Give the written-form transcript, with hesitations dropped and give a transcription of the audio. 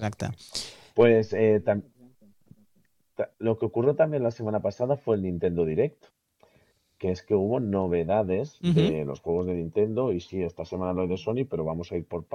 Exacto. Pues lo que ocurrió también la semana pasada fue el Nintendo Direct, que es que hubo novedades Ujú. de los juegos de Nintendo y sí, esta semana lo hay de Sony, pero vamos a ir por